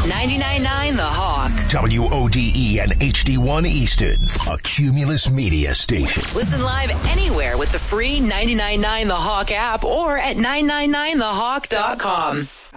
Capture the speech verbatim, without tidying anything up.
ninety-nine point nine The Hawk. W O D E and H D one Easton, a Cumulus media station. Listen live anywhere with the free ninety-nine point nine The Hawk app or at nine nine nine the hawk dot com.